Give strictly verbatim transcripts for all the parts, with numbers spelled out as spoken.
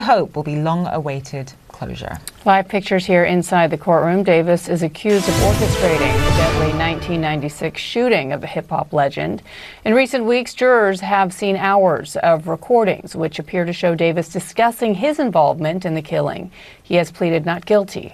hope will be long-awaited closure. Live pictures here inside the courtroom. Davis is accused of orchestrating the deadly nineteen ninety-six shooting of a hip-hop legend. In recent weeks, jurors have seen hours of recordings which appear to show Davis discussing his involvement in the killing. He has pleaded not guilty.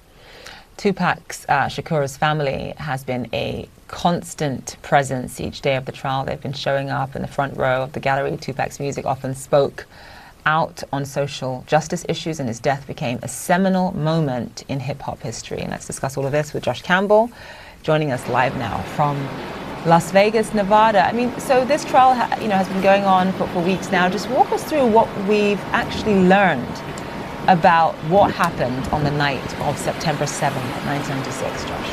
Tupac's uh, Shakur's family has been a constant presence each day of the trial. They've been showing up in the front row of the gallery. Tupac's music often spoke out on social justice issues, and his death became a seminal moment in hip-hop history. And let's discuss all of this with Josh Campbell, joining us live now from Las Vegas, Nevada. I mean, so this trial ha you know, has been going on for, for weeks now. Just walk us through what we've actually learned about what happened on the night of September seventh, nineteen ninety-six, Josh.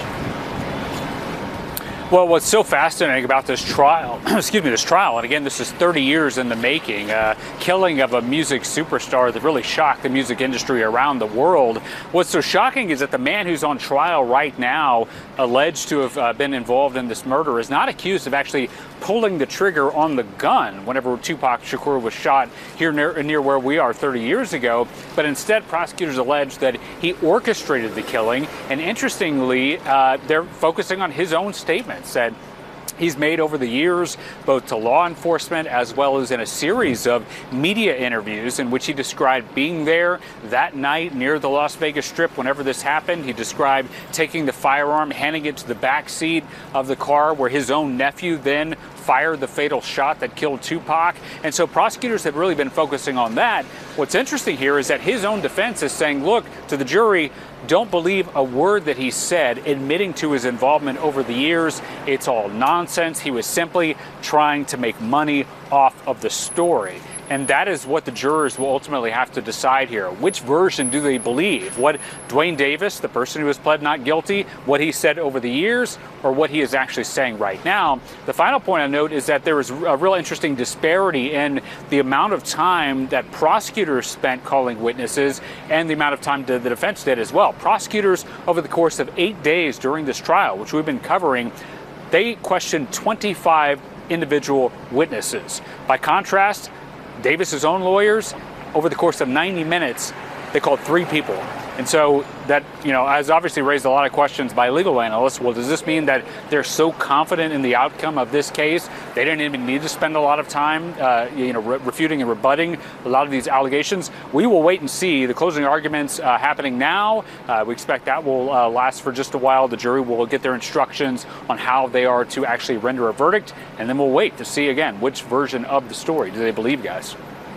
Well, what's so fascinating about this trial, excuse me, this trial, and again, this is thirty years in the making, uh, killing of a music superstar that really shocked the music industry around the world. What's so shocking is that the man who's on trial right now, alleged to have uh, been involved in this murder, is not accused of actually pulling the trigger on the gun whenever Tupac Shakur was shot here near, near where we are thirty years ago, but instead prosecutors allege that he orchestrated the killing, and interestingly, uh, they're focusing on his own statement. Said he's made over the years, both to law enforcement as well as in a series of media interviews in which he described being there that night near the Las Vegas Strip whenever this happened. He described taking the firearm, handing it to the back seat of the car where his own nephew then fired the fatal shot that killed Tupac. And so prosecutors have really been focusing on that. What's interesting here is that his own defense is saying, look, to the jury, don't believe a word that he said, admitting to his involvement over the years. It's all nonsense. He was simply trying to make money off of the story. And that is what the jurors will ultimately have to decide here. Which version do they believe? What Duane Davis, the person who has pled not guilty, what he said over the years, or what he is actually saying right now? The final point I note is that there is a real interesting disparity in the amount of time that prosecutors spent calling witnesses and the amount of time that the defense did as well. Prosecutors, over the course of eight days during this trial, which we've been covering, they questioned twenty-five individual witnesses. By contrast, Davis's own lawyers, over the course of ninety minutes, they called three people. And so that, you know, has obviously raised a lot of questions by legal analysts. Well, does this mean that they're so confident in the outcome of this case, they didn't even need to spend a lot of time, uh, you know, re refuting and rebutting a lot of these allegations? We will wait and see. The closing arguments uh, happening now. Uh, we expect that will uh, last for just a while. The jury will get their instructions on how they are to actually render a verdict, and then we'll wait to see again which version of the story do they believe, guys.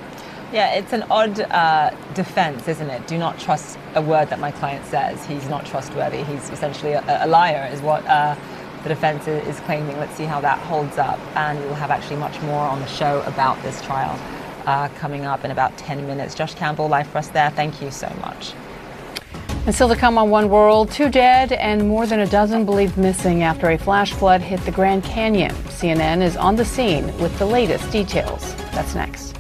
Yeah, it's an odd uh, defense, isn't it? Do not trust a word that my client says. He's not trustworthy. He's essentially a, a liar, is what uh, the defense is claiming. Let's see how that holds up. And we'll have actually much more on the show about this trial uh, coming up in about ten minutes. Josh Campbell, live for us there. Thank you so much. And still to come on One World, two dead and more than a dozen believed missing after a flash flood hit the Grand Canyon. C N N is on the scene with the latest details. That's next.